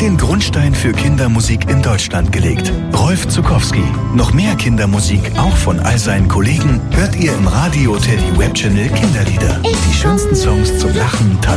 den Grundstein für Kindermusik in Deutschland gelegt. Rolf Zuckowski. Noch mehr Kindermusik, auch von all seinen Kollegen, hört ihr im Radio Teddy Web Channel Kinderlieder. Die schönsten Songs zum Lachen,